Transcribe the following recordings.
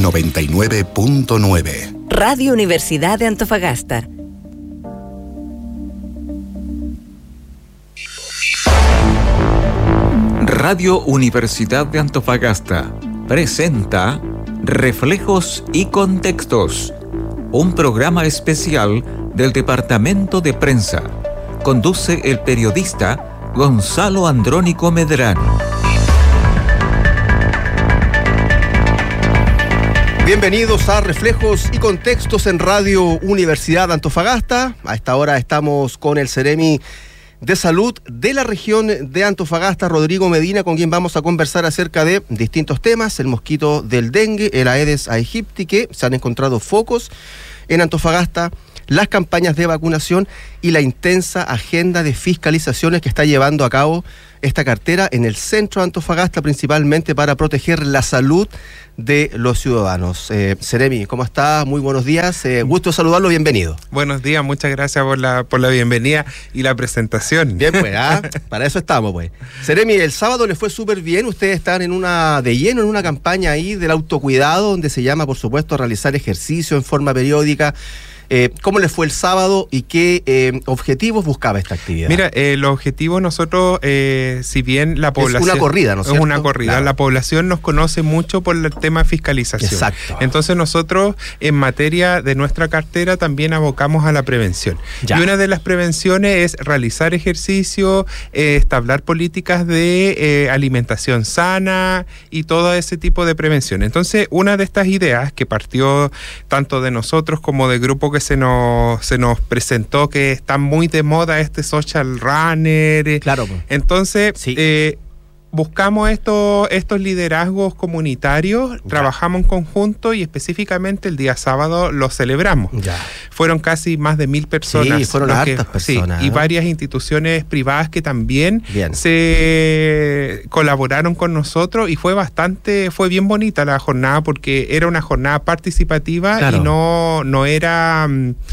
99.9. Radio Universidad de Antofagasta. Radio Universidad de Antofagasta presenta Reflejos y Contextos, un programa especial del Departamento de Prensa. Conduce el periodista Gonzalo Andrónico Medrano. Bienvenidos a Reflejos y Contextos en Radio Universidad de Antofagasta. A esta hora estamos con el Seremi de Salud de la región de Antofagasta, Rodrigo Medina, con quien vamos a conversar acerca de distintos temas: el mosquito del dengue, el Aedes aegypti, que se han encontrado focos en Antofagasta, las campañas de vacunación y la intensa agenda de fiscalizaciones que está llevando a cabo esta cartera en el centro de Antofagasta, principalmente para proteger la salud de los ciudadanos. Seremi, ¿cómo está? Muy buenos días, gusto saludarlo, bienvenido. Buenos días, muchas gracias por la bienvenida y la presentación. Bien, pues, para eso estamos, pues. Seremi, el sábado le fue súper bien, ustedes están en una campaña ahí del autocuidado, donde se llama, por supuesto, realizar ejercicio en forma periódica. ¿Cómo les fue el sábado y qué objetivos buscaba esta actividad? Mira, los objetivos nosotros, si bien la población... Es una corrida, ¿no es cierto? Es una corrida. Claro. La población nos conoce mucho por el tema de fiscalización. Exacto. Entonces nosotros, en materia de nuestra cartera, también abocamos a la prevención. Ya. Y una de las prevenciones es realizar ejercicio, establecer políticas de alimentación sana y todo ese tipo de prevención. Entonces, una de estas ideas que partió tanto de nosotros como del grupo que se nos presentó, que está muy de moda este social runner. Claro. Entonces, sí. Buscamos estos liderazgos comunitarios, ya. Trabajamos en conjunto y específicamente el día sábado lo celebramos. Ya. Fueron casi más de 1,000 personas. Sí, fueron hartas personas. Sí, y varias instituciones privadas que también se colaboraron con nosotros y fue bien bonita la jornada, porque era una jornada participativa. Claro. Y no era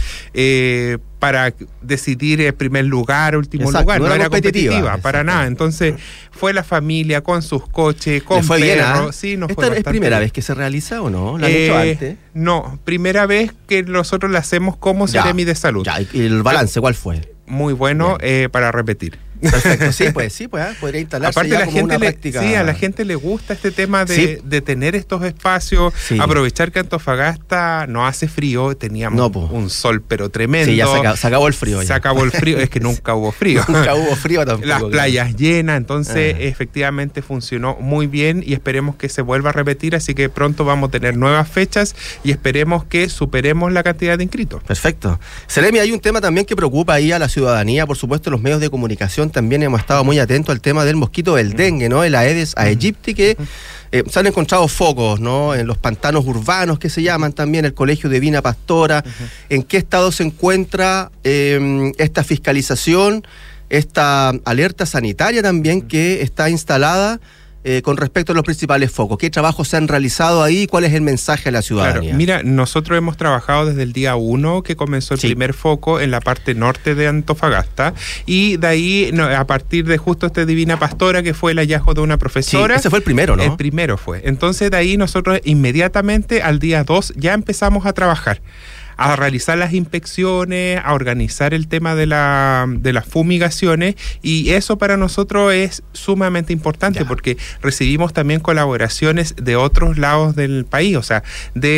para decidir el primer lugar, último Exacto, lugar, no era competitiva, para Exacto. nada. Entonces fue la familia con sus coches, con fue perros. Bien, ¿eh? ¿Esta es primera vez que se realiza o no? ¿La han hecho antes? No, primera vez que nosotros la hacemos como Seremi de Salud. Ya, ¿y el balance cuál fue? Muy bueno, para repetir. Perfecto, sí, podría instalarse. Aparte, ya como una práctica. Sí, a la gente le gusta este tema de tener estos espacios, aprovechar que Antofagasta no hace frío, teníamos un sol pero tremendo. Sí, ya se acabó el frío. Se acabó el frío, es que nunca hubo frío. Nunca hubo frío tampoco. Las playas llenas, entonces efectivamente funcionó muy bien y esperemos que se vuelva a repetir, así que pronto vamos a tener nuevas fechas y esperemos que superemos la cantidad de inscritos. Perfecto. Seremi, hay un tema también que preocupa ahí a la ciudadanía, por supuesto, los medios de comunicación también hemos estado muy atentos al tema del mosquito del dengue, ¿no? El Aedes aegypti, que se han encontrado focos, ¿no? En los pantanos urbanos, que se llaman también, el Colegio de Vina Pastora. ¿En qué estado se encuentra esta fiscalización, esta alerta sanitaria también que está instalada con respecto a los principales focos? ¿Qué trabajos se han realizado ahí? ¿Cuál es el mensaje a la ciudadanía? Claro, mira, nosotros hemos trabajado desde el día 1 que comenzó el primer foco en la parte norte de Antofagasta, y de ahí, a partir de justo Divina Pastora, que fue el hallazgo de una profesora. Sí, ese fue el primero, ¿no? El primero fue. Entonces de ahí nosotros inmediatamente al día 2 ya empezamos a trabajar, a realizar las inspecciones, a organizar el tema de las fumigaciones, y eso para nosotros es sumamente importante porque recibimos también colaboraciones de otros lados del país, o sea,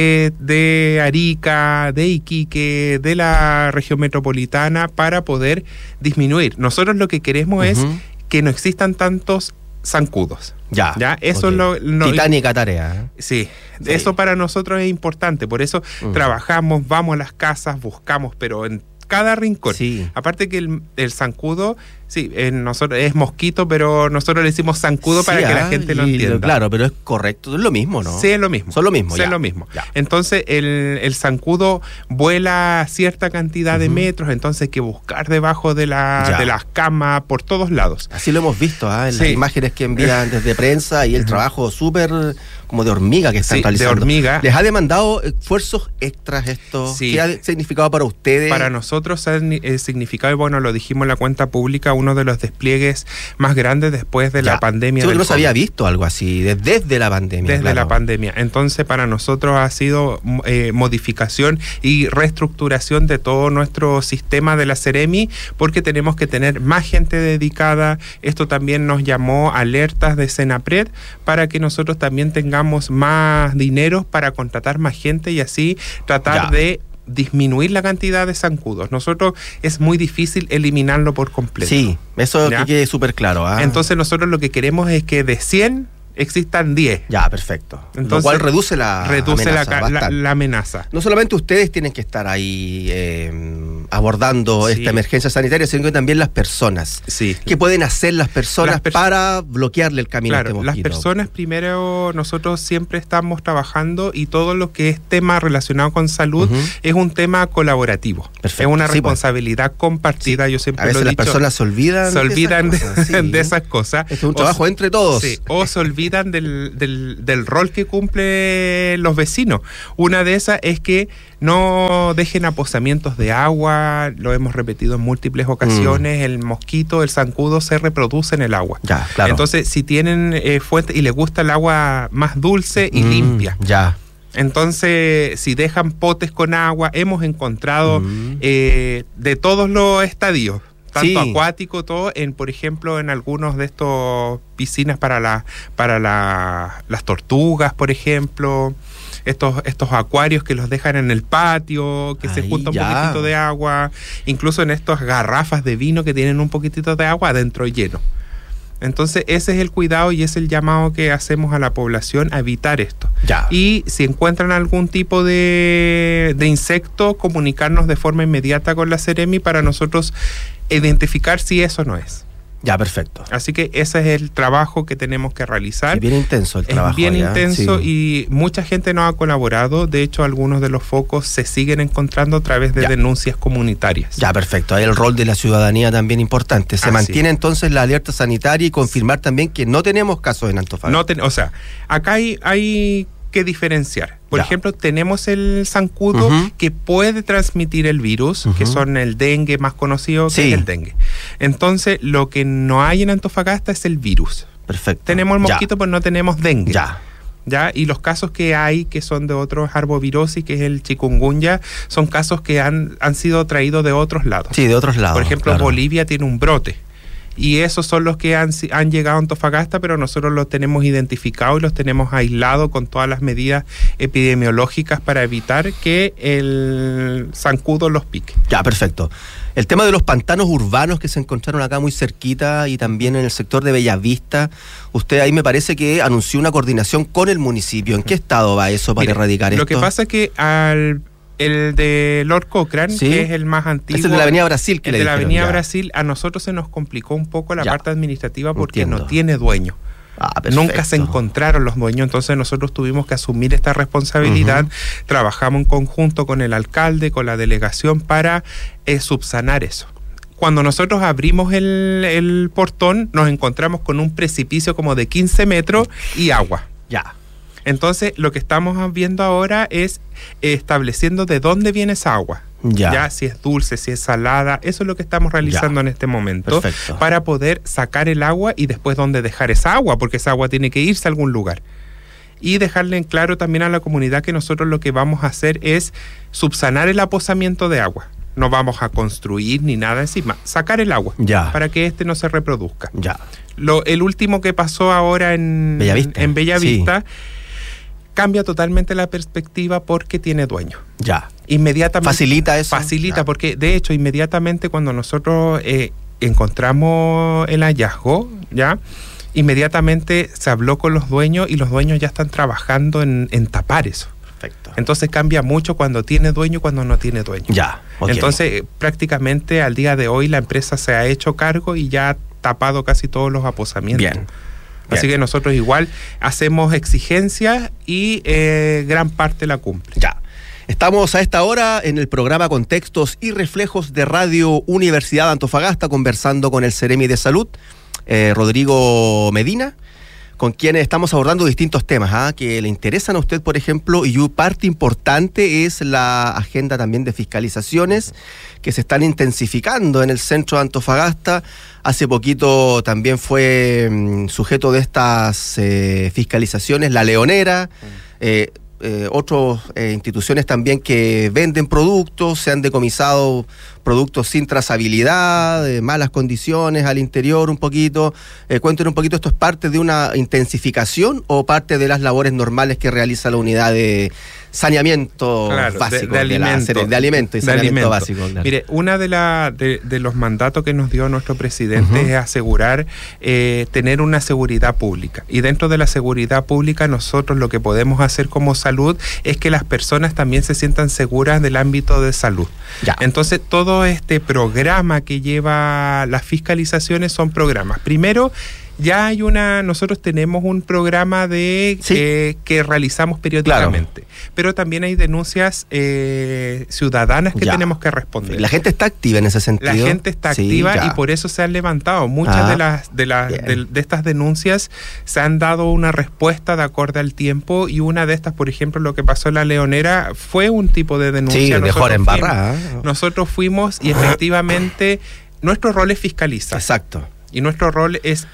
de Arica, de Iquique, de la región metropolitana, para poder disminuir. Nosotros lo que queremos es que no existan tantos zancudos. ¿Ya? Eso es lo titánica tarea. Sí, eso para nosotros es importante, por eso trabajamos, vamos a las casas, buscamos, pero en cada rincón. Sí. Aparte que el zancudo, nosotros es mosquito, pero nosotros le decimos zancudo para que la gente lo entienda. Claro, pero es correcto, es lo mismo, ¿no? Sí, es lo mismo. Son lo mismo, es lo mismo. Ya. Entonces, el zancudo vuela cierta cantidad de metros, entonces hay que buscar debajo de las camas, por todos lados. Así lo hemos visto, en las imágenes que envían desde prensa, y el trabajo súper como de hormiga que están realizando. De hormiga. ¿Les ha demandado esfuerzos extras esto? ¿Qué ha significado para ustedes? Para nosotros ha significado, y bueno, lo dijimos en la cuenta pública, uno de los despliegues más grandes después de la pandemia. Sí, no se había visto algo así desde la pandemia. Desde la pandemia. Entonces, para nosotros ha sido modificación y reestructuración de todo nuestro sistema de la Seremi, porque tenemos que tener más gente dedicada. Esto también nos llamó alertas de Senapred para que nosotros también tengamos más dinero para contratar más gente y así tratar de disminuir la cantidad de zancudos. Nosotros es muy difícil eliminarlo por completo. Sí, eso que quede súper claro. Entonces nosotros lo que queremos es que de 100 existan 10. Ya, perfecto. Entonces, lo cual reduce la amenaza. No solamente ustedes tienen que estar ahí abordando esta emergencia sanitaria, sino que también las personas. Sí. ¿Qué pueden hacer las personas para bloquearle el camino a este mosquito? Las personas, primero, nosotros siempre estamos trabajando y todo lo que es tema relacionado con salud es un tema colaborativo. Perfecto. Es una responsabilidad compartida. Yo siempre a veces lo he dicho, las personas se olvidan de esas cosas. Es un trabajo entre todos. Sí, o se olvidan del rol que cumplen los vecinos. Una de esas es que no dejen aposamientos de agua, lo hemos repetido en múltiples ocasiones, el mosquito, el zancudo se reproduce en el agua. Ya, claro. Entonces, si tienen fuente y les gusta el agua más dulce y limpia. Ya. Entonces, si dejan potes con agua, hemos encontrado de todos los estadios, tanto acuático, todo, por ejemplo, en algunos de estos piscinas para las tortugas, por ejemplo, estos acuarios que los dejan en el patio, que se junta un poquitito de agua, incluso en estas garrafas de vino que tienen un poquitito de agua adentro lleno. Entonces ese es el cuidado y es el llamado que hacemos a la población a evitar esto. Y si encuentran algún tipo de insecto, comunicarnos de forma inmediata con la Seremi para nosotros identificar si eso no es. Ya, perfecto. Así que ese es el trabajo que tenemos que realizar. Es bien intenso el trabajo. Es bien intenso y mucha gente nos ha colaborado. De hecho, algunos de los focos se siguen encontrando a través de denuncias comunitarias. Ya, perfecto. Ahí el rol de la ciudadanía también importante. Se mantiene entonces la alerta sanitaria y confirmar también que no tenemos casos en Antofagasta. O sea, acá hay que diferenciar. Por ejemplo, tenemos el zancudo que puede transmitir el virus, que son el dengue más conocido, que es el dengue. Entonces, lo que no hay en Antofagasta es el virus. Perfecto. Tenemos el mosquito, pero no tenemos dengue. Y los casos que hay, que son de otros arbovirosis, que es el chikungunya, son casos que han sido traídos de otros lados. Sí, de otros lados. Por ejemplo, Bolivia tiene un brote. Y esos son los que han llegado a Antofagasta, pero nosotros los tenemos identificados y los tenemos aislados con todas las medidas epidemiológicas para evitar que el zancudo los pique. Ya, perfecto. El tema de los pantanos urbanos que se encontraron acá muy cerquita y también en el sector de Bellavista, usted ahí me parece que anunció una coordinación con el municipio. ¿En qué estado va eso para erradicar esto? Lo que pasa es que el de Lord Cochrane, que es el más antiguo. Es el de la Avenida Brasil. El de la Avenida Brasil, a nosotros se nos complicó un poco la parte administrativa porque no tiene dueño. Nunca se encontraron los dueños, entonces nosotros tuvimos que asumir esta responsabilidad. Trabajamos en conjunto con el alcalde, con la delegación para subsanar eso. Cuando nosotros abrimos el portón, nos encontramos con un precipicio como de 15 metros y agua. Entonces, lo que estamos viendo ahora es estableciendo de dónde viene esa agua. Si es dulce, si es salada, eso es lo que estamos realizando en este momento. Perfecto. Para poder sacar el agua y después dónde dejar esa agua, porque esa agua tiene que irse a algún lugar. Y dejarle en claro también a la comunidad que nosotros lo que vamos a hacer es subsanar el aposamiento de agua. No vamos a construir ni nada encima, sacar el agua para que no se reproduzca. El último que pasó ahora en Bellavista cambia totalmente la perspectiva porque tiene dueño. Inmediatamente. ¿Facilita eso? Facilita, porque de hecho, inmediatamente cuando nosotros encontramos el hallazgo, inmediatamente se habló con los dueños y los dueños ya están trabajando en tapar eso. Perfecto. Entonces cambia mucho cuando tiene dueño y cuando no tiene dueño. Entonces, prácticamente al día de hoy la empresa se ha hecho cargo y ya ha tapado casi todos los aposamientos. Así que nosotros igual hacemos exigencias y gran parte la cumple. Estamos a esta hora en el programa Contextos y Reflejos de Radio Universidad de Antofagasta conversando con el Seremi de Salud, Rodrigo Medina, con quienes estamos abordando distintos temas que le interesan a usted, por ejemplo, y parte importante es la agenda también de fiscalizaciones que se están intensificando en el centro de Antofagasta. Hace poquito también fue sujeto de estas fiscalizaciones La Leonera, otras instituciones también que venden productos, se han decomisado productos sin trazabilidad, de malas condiciones al interior un poquito. Cuéntenos un poquito, ¿esto es parte de una intensificación o parte de las labores normales que realiza la unidad de saneamiento básico? De alimentos y saneamiento básico. Claro. Mire, una de los mandatos que nos dio nuestro presidente es asegurar tener una seguridad pública. Y dentro de la seguridad pública nosotros lo que podemos hacer como salud es que las personas también se sientan seguras del ámbito de salud. Ya. Entonces todo este programa que lleva las fiscalizaciones son programas. Primero, nosotros tenemos un programa que realizamos periódicamente, pero también hay denuncias ciudadanas que tenemos que responder. La gente está activa en ese sentido. La gente está activa y por eso se han levantado. Muchas de estas denuncias se han dado una respuesta de acorde al tiempo, y una de estas, por ejemplo, lo que pasó en La Leonera, fue un tipo de denuncia. Nosotros fuimos y efectivamente nuestro rol es fiscalizar. Exacto. Y nuestro rol es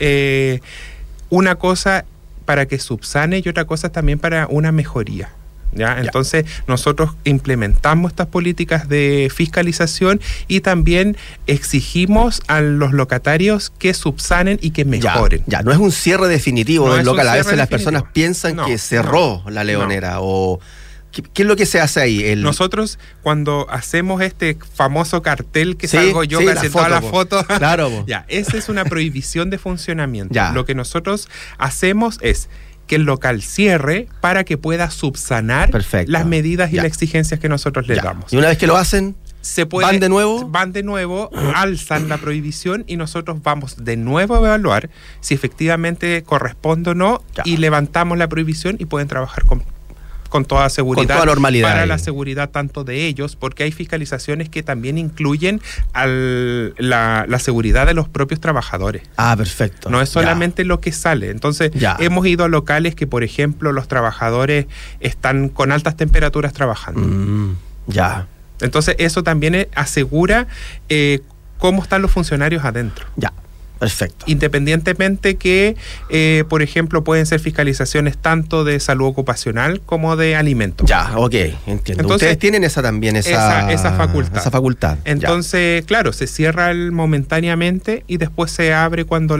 una cosa para que subsane y otra cosa también para una mejoría. Entonces nosotros implementamos estas políticas de fiscalización y también exigimos a los locatarios que subsanen y que mejoren. No es un cierre definitivo del local. A veces las personas piensan que cerró La Leonera o... ¿Qué es lo que se hace ahí? Nosotros, cuando hacemos este famoso cartel que salgo yo casi en todas las fotos, esa es una prohibición de funcionamiento. Lo que nosotros hacemos es que el local cierre para que pueda subsanar las medidas y las exigencias que nosotros le damos. Y una vez que lo hacen, ¿van de nuevo? Alzan la prohibición y nosotros vamos de nuevo a evaluar si efectivamente corresponde o no, y levantamos la prohibición y pueden trabajar con toda seguridad, con toda normalidad, para la seguridad tanto de ellos, porque hay fiscalizaciones que también incluyen la seguridad de los propios trabajadores. Perfecto. No es solamente lo que sale. Entonces, hemos ido a locales que, por ejemplo, los trabajadores están con altas temperaturas trabajando. Entonces, eso también asegura cómo están los funcionarios adentro. Perfecto. Independientemente que, por ejemplo, pueden ser fiscalizaciones tanto de salud ocupacional como de alimentos. Entiendo. Entonces, ustedes tienen esa facultad. Esa facultad. Entonces, claro, se cierra momentáneamente y después se abre cuando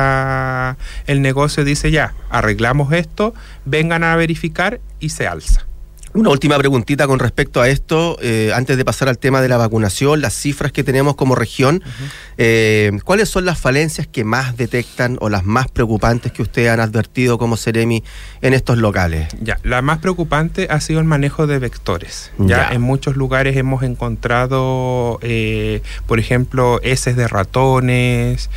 el negocio dice arreglamos esto, vengan a verificar y se alza. Una última preguntita con respecto a esto, antes de pasar al tema de la vacunación, las cifras que tenemos como región, ¿cuáles son las falencias que más detectan o las más preocupantes que ustedes han advertido como Ceremi en estos locales? La más preocupante ha sido el manejo de vectores. En muchos lugares hemos encontrado, por ejemplo, heces de ratones,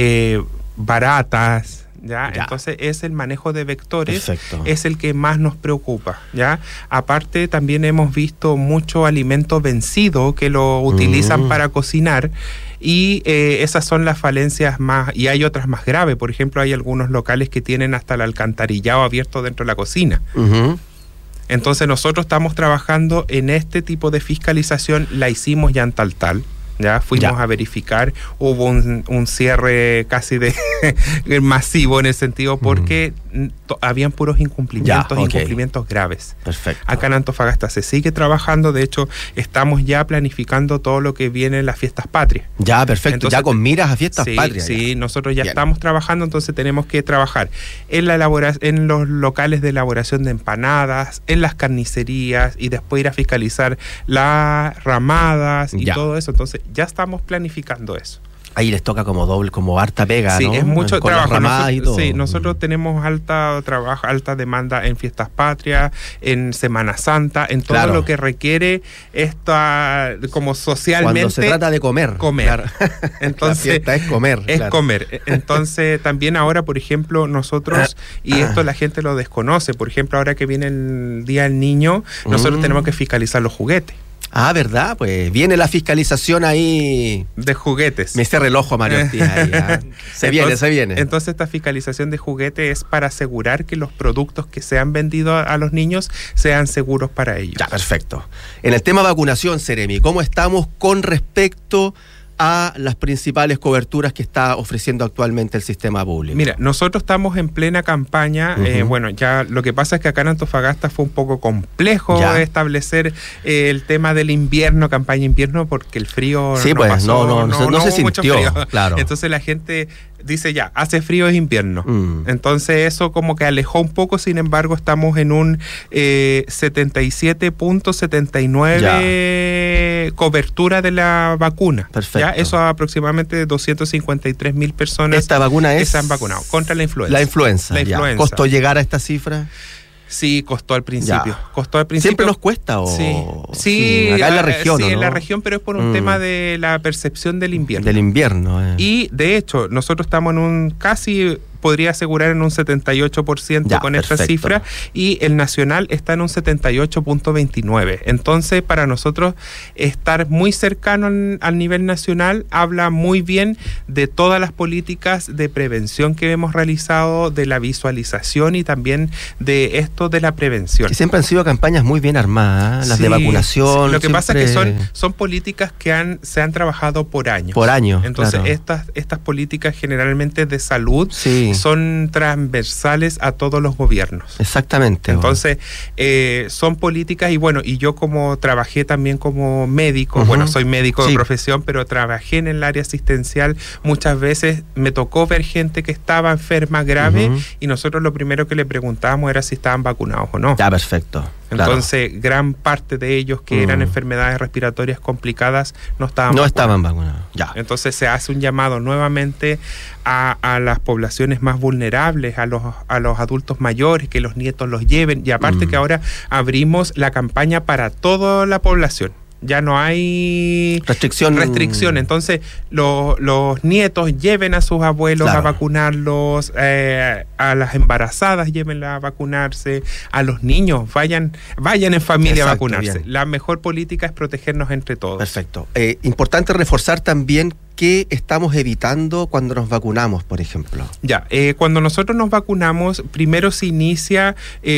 baratas. Entonces es el manejo de vectores. Perfecto. Es el que más nos preocupa. Aparte, también hemos visto mucho alimento vencido que lo utilizan para cocinar, y esas son las falencias más, y hay otras más graves. Por ejemplo, hay algunos locales que tienen hasta el alcantarillado abierto dentro de la cocina. Entonces nosotros estamos trabajando en este tipo de fiscalización. La hicimos ya en Taltal. Fuimos a verificar, hubo un cierre casi de masivo en ese sentido, porque habían puros incumplimientos graves. Perfecto. Acá en Antofagasta se sigue trabajando, de hecho estamos ya planificando todo lo que viene en las fiestas patrias. Perfecto. Entonces, con miras a fiestas patrias. Sí, nosotros ya estamos trabajando, entonces tenemos que trabajar en los locales de elaboración de empanadas, en las carnicerías, y después ir a fiscalizar las ramadas y todo eso. Entonces ya estamos planificando eso. Ahí les toca como doble, como harta pega, ¿no? Sí, es mucho con trabajo. Nosotros tenemos alta demanda en fiestas patrias, en Semana Santa, en todo lo que requiere como socialmente. Cuando se trata de comer. Entonces, la fiesta es comer. Comer. Entonces, también ahora, por ejemplo, nosotros, y esto la gente lo desconoce, por ejemplo, ahora que viene el Día del Niño, nosotros tenemos que fiscalizar los juguetes. Ah, ¿verdad? Pues viene la fiscalización ahí. De juguetes. Me cierra el ojo, Mario Ortiz. Ahí, ¿eh? Se viene. Entonces esta fiscalización de juguetes es para asegurar que los productos que sean vendidos a los niños sean seguros para ellos. Ya, perfecto. En el tema vacunación, Seremi, ¿cómo estamos con respecto a las principales coberturas que está ofreciendo actualmente el sistema público? Mira, nosotros estamos en plena campaña. Bueno, ya lo que pasa es que acá en Antofagasta fue un poco complejo establecer el tema del invierno, campaña invierno, porque el frío sí, no pues, pasó, no se sintió, frío. Claro. Entonces la gente dice ya, hace frío, es invierno. Entonces eso como que alejó un poco, sin embargo estamos en un 77.79 cobertura de la vacuna. Perfecto. ¿Ya? Eso aproximadamente 253.000 personas. ¿Esta vacuna es? Que se han vacunado contra la influenza. La influenza. ¿Costó llegar a esta cifra? Sí, costó al principio. ¿Siempre nos cuesta? Sí, acá en la región. Sí, ¿no? En la región, pero es por un tema de la percepción del invierno. Del invierno. Y de hecho, nosotros estamos en un casi, podría asegurar, en un 78% con esta cifra, y el nacional está en un 78.29. Entonces, para nosotros estar muy cercano al nivel nacional habla muy bien de todas las políticas de prevención que hemos realizado, de la visualización y también de esto de la prevención. Que siempre han sido campañas muy bien armadas, las de vacunación. Sí. Lo que pasa es que son políticas que se han trabajado por años. Por años. Entonces, estas políticas generalmente de salud son transversales a todos los gobiernos. Exactamente. Entonces, son políticas, y yo como trabajé también como médico, soy médico de profesión, pero trabajé en el área asistencial, muchas veces me tocó ver gente que estaba enferma grave y nosotros lo primero que le preguntábamos era si estaban vacunados o no. Ya, perfecto. Entonces, gran parte de ellos que eran enfermedades respiratorias complicadas no estaban vacunados. Ya. Entonces se hace un llamado nuevamente a las poblaciones más vulnerables, a los adultos mayores, que los nietos los lleven, y aparte que ahora abrimos la campaña para toda la población. Ya no hay restricción. Entonces los nietos lleven a sus abuelos a vacunarlos, a las embarazadas llévenla a vacunarse, a los niños vayan en familia a vacunarse. Bien. La mejor política es protegernos entre todos. Perfecto. Importante reforzar también ¿qué estamos evitando cuando nos vacunamos, por ejemplo? Cuando nosotros nos vacunamos, primero se inicia,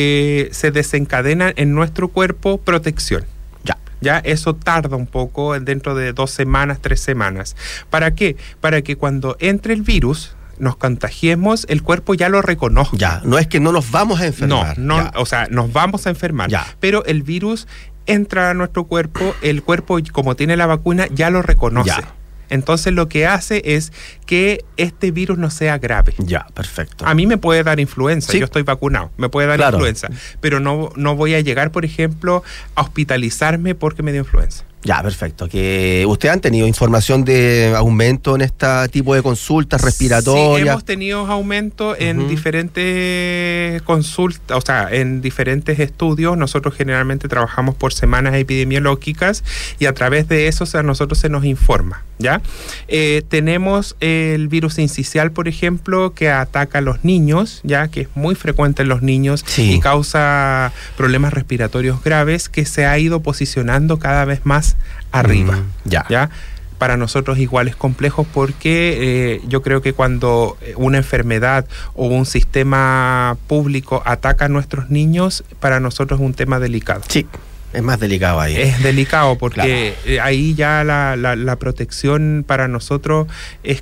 se desencadena en nuestro cuerpo protección. Ya eso tarda un poco, dentro de 2 semanas, 3 semanas. ¿Para qué? Para que cuando entre el virus, nos contagiemos, el cuerpo ya lo reconozca. Ya, no es que no nos vamos a enfermar. No, o sea, nos vamos a enfermar. Pero el virus entra a nuestro cuerpo, el cuerpo, como tiene la vacuna, ya lo reconoce. Entonces lo que hace es que este virus no sea grave. Ya, perfecto. A mí me puede dar influenza, yo estoy vacunado, me puede dar influenza, pero no voy a llegar, por ejemplo, a hospitalizarme porque me dio influenza. Ya, perfecto. ¿Que ustedes han tenido información de aumento en este tipo de consultas respiratorias? Sí, hemos tenido aumento en diferentes consultas, o sea, en diferentes estudios. Nosotros generalmente trabajamos por semanas epidemiológicas y a través de eso, a nosotros se nos informa, ¿ya? Tenemos el virus sincicial, por ejemplo, que ataca a los niños, ya, que es muy frecuente en los niños y causa problemas respiratorios graves, que se ha ido posicionando cada vez más arriba. ¿Ya? Para nosotros igual es complejo porque yo creo que cuando una enfermedad o un sistema público ataca a nuestros niños, para nosotros es un tema delicado. Sí. Es más delicado ahí. Es delicado porque ahí ya la protección para nosotros es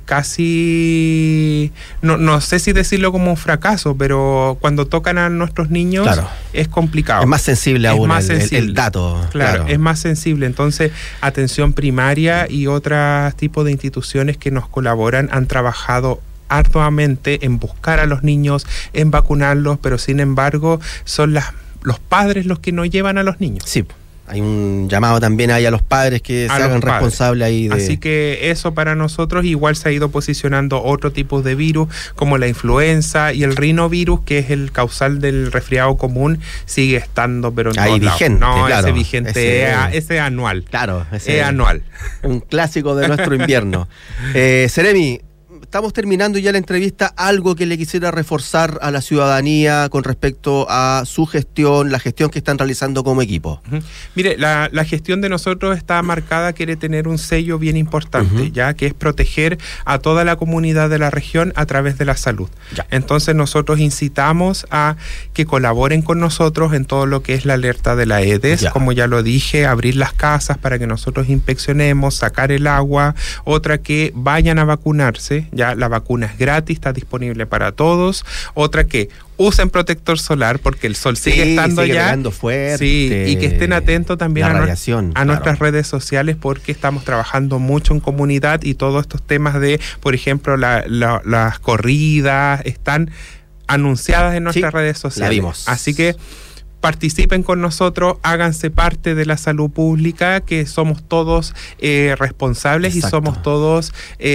casi, no sé si decirlo como un fracaso, pero cuando tocan a nuestros niños es complicado. Es más sensible aún el dato. Claro, es más sensible. Entonces, atención primaria y otros tipos de instituciones que nos colaboran han trabajado arduamente en buscar a los niños, en vacunarlos, pero sin embargo son los padres los que no llevan a los niños. Sí, hay un llamado también ahí a los padres que se hagan responsables ahí de... Así que eso para nosotros igual se ha ido posicionando otro tipo de virus, como la influenza y el rinovirus, que es el causal del resfriado común, sigue estando, pero en ahí vigente. Ese vigente, ese anual. Claro, ese es anual. Un clásico de nuestro invierno. Seremi, estamos terminando ya la entrevista. ¿Algo que le quisiera reforzar a la ciudadanía con respecto a su gestión, la gestión que están realizando como equipo? Mire, la gestión de nosotros está marcada, quiere tener un sello bien importante, ya que es proteger a toda la comunidad de la región a través de la salud. Ya. Entonces nosotros incitamos a que colaboren con nosotros en todo lo que es la alerta de la EDES, como ya lo dije, abrir las casas para que nosotros inspeccionemos, sacar el agua. Otra, que vayan a vacunarse, ya la vacuna es gratis, está disponible para todos. Otra, que usen protector solar porque el sol sigue estando allá. Fuerte, y que estén atentos también a nuestras redes sociales, porque estamos trabajando mucho en comunidad y todos estos temas de, por ejemplo, las corridas están anunciadas en nuestras redes sociales. La vimos. Así que participen con nosotros, háganse parte de la salud pública, que somos todos responsables. Exacto. Y somos todos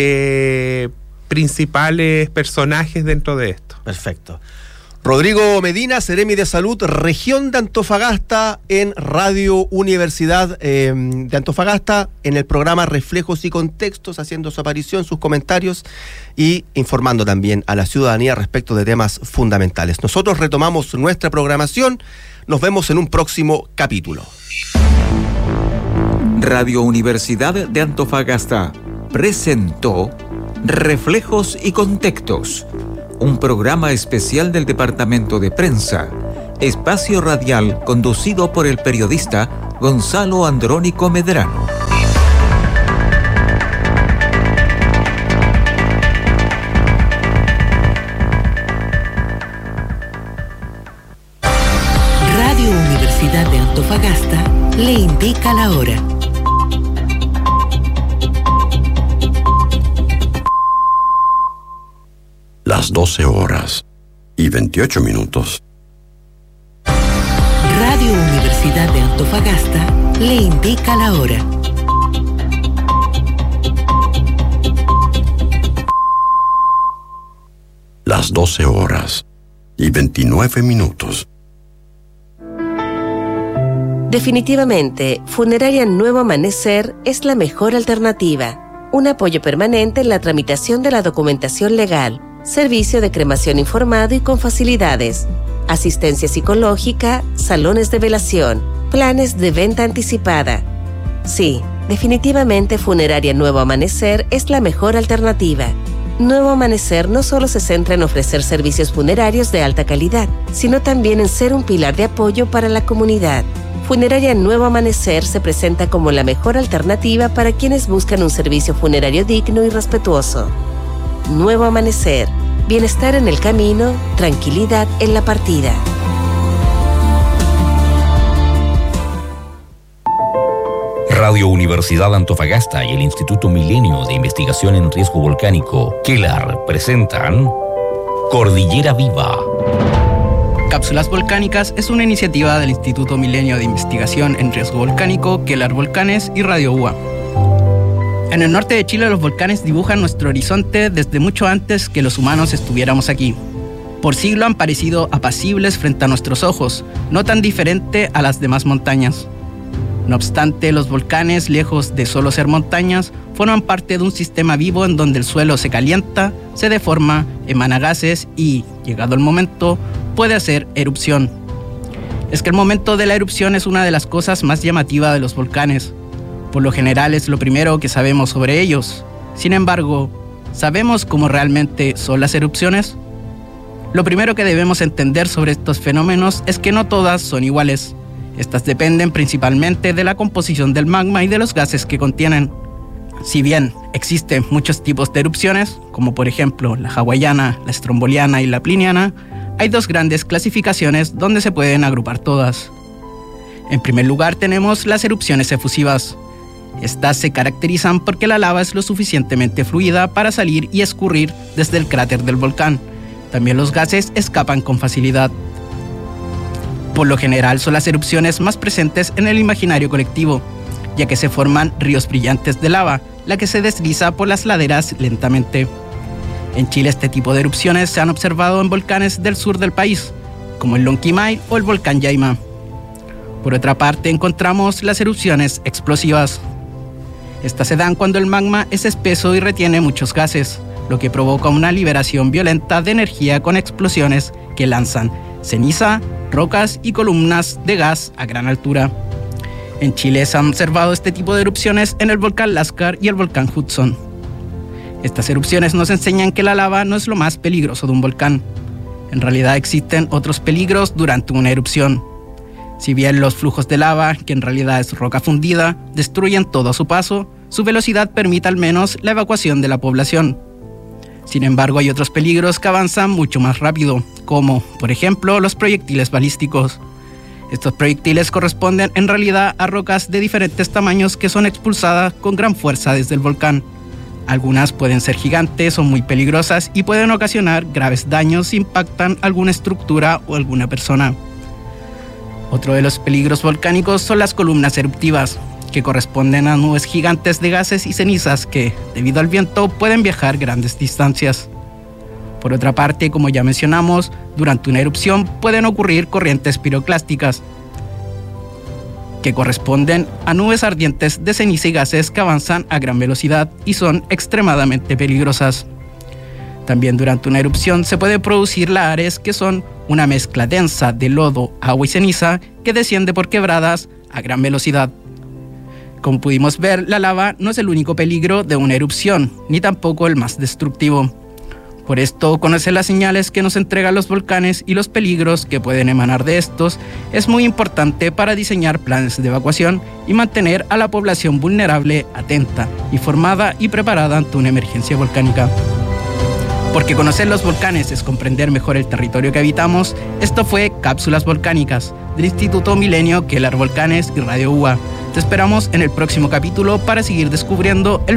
principales personajes dentro de esto. Perfecto. Rodrigo Medina, Seremi de Salud, Región de Antofagasta, en Radio Universidad de Antofagasta, en el programa Reflejos y Contextos, haciendo su aparición, sus comentarios y informando también a la ciudadanía respecto de temas fundamentales. Nosotros retomamos nuestra programación. Nos vemos en un próximo capítulo. Radio Universidad de Antofagasta presentó Reflejos y Contextos, un programa especial del Departamento de Prensa, espacio radial conducido por el periodista Gonzalo Andrónico Medrano. Radio Universidad de Antofagasta le indica la hora. Las 12:28. Radio Universidad de Antofagasta le indica la hora. Las 12:29. Definitivamente, Funeraria Nuevo Amanecer es la mejor alternativa. Un apoyo permanente en la tramitación de la documentación legal. Servicio de cremación informado y con facilidades. Asistencia psicológica, salones de velación, planes de venta anticipada. Sí, definitivamente Funeraria Nuevo Amanecer es la mejor alternativa. Nuevo Amanecer no solo se centra en ofrecer servicios funerarios de alta calidad, sino también en ser un pilar de apoyo para la comunidad. Funeraria Nuevo Amanecer se presenta como la mejor alternativa para quienes buscan un servicio funerario digno y respetuoso. Nuevo Amanecer. Bienestar en el camino, tranquilidad en la partida. Radio Universidad de Antofagasta y el Instituto Milenio de Investigación en Riesgo Volcánico, KELAR, presentan Cordillera Viva. Cápsulas Volcánicas es una iniciativa del Instituto Milenio de Investigación en Riesgo Volcánico, KELAR Volcanes y Radio UA. En el norte de Chile, los volcanes dibujan nuestro horizonte desde mucho antes que los humanos estuviéramos aquí. Por siglo han parecido apacibles frente a nuestros ojos, no tan diferente a las demás montañas. No obstante, los volcanes, lejos de solo ser montañas, forman parte de un sistema vivo en donde el suelo se calienta, se deforma, emana gases y, llegado el momento, puede hacer erupción. Es que el momento de la erupción es una de las cosas más llamativas de los volcanes. Por lo general es lo primero que sabemos sobre ellos. Sin embargo, ¿sabemos cómo realmente son las erupciones? Lo primero que debemos entender sobre estos fenómenos es que no todas son iguales. Estas dependen principalmente de la composición del magma y de los gases que contienen. Si bien existen muchos tipos de erupciones, como por ejemplo la hawaiana, la stromboliana y la pliniana, hay dos grandes clasificaciones donde se pueden agrupar todas. En primer lugar tenemos las erupciones efusivas. Estas se caracterizan porque la lava es lo suficientemente fluida para salir y escurrir desde el cráter del volcán. También los gases escapan con facilidad. Por lo general son las erupciones más presentes en el imaginario colectivo, ya que se forman ríos brillantes de lava, la que se desliza por las laderas lentamente. En Chile este tipo de erupciones se han observado en volcanes del sur del país, como el Lonquimay o el volcán Yaima. Por otra parte encontramos las erupciones explosivas. Estas se dan cuando el magma es espeso y retiene muchos gases, lo que provoca una liberación violenta de energía con explosiones que lanzan ceniza, rocas y columnas de gas a gran altura. En Chile se han observado este tipo de erupciones en el volcán Lascar y el volcán Hudson. Estas erupciones nos enseñan que la lava no es lo más peligroso de un volcán. En realidad existen otros peligros durante una erupción. Si bien los flujos de lava, que en realidad es roca fundida, destruyen todo a su paso, su velocidad permite al menos la evacuación de la población. Sin embargo, hay otros peligros que avanzan mucho más rápido, como, por ejemplo, los proyectiles balísticos. Estos proyectiles corresponden en realidad a rocas de diferentes tamaños que son expulsadas con gran fuerza desde el volcán. Algunas pueden ser gigantes o muy peligrosas y pueden ocasionar graves daños si impactan alguna estructura o alguna persona. Otro de los peligros volcánicos son las columnas eruptivas, que corresponden a nubes gigantes de gases y cenizas que, debido al viento, pueden viajar grandes distancias. Por otra parte, como ya mencionamos, durante una erupción pueden ocurrir corrientes piroclásticas, que corresponden a nubes ardientes de ceniza y gases que avanzan a gran velocidad y son extremadamente peligrosas. También durante una erupción se pueden producir lahares, que son una mezcla densa de lodo, agua y ceniza que desciende por quebradas a gran velocidad. Como pudimos ver, la lava no es el único peligro de una erupción, ni tampoco el más destructivo. Por esto, conocer las señales que nos entregan los volcanes y los peligros que pueden emanar de estos es muy importante para diseñar planes de evacuación y mantener a la población vulnerable atenta, informada y preparada ante una emergencia volcánica. Porque conocer los volcanes es comprender mejor el territorio que habitamos, esto fue Cápsulas Volcánicas, del Instituto Milenio, Kelar Volcanes y Radio UA. Te esperamos en el próximo capítulo para seguir descubriendo el